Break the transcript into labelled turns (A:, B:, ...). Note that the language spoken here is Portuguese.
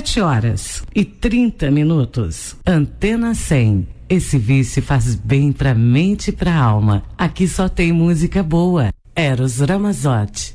A: 7h30. Antena 100. Esse vício faz bem pra mente e pra alma. Aqui só tem música boa. Eros Ramazotti.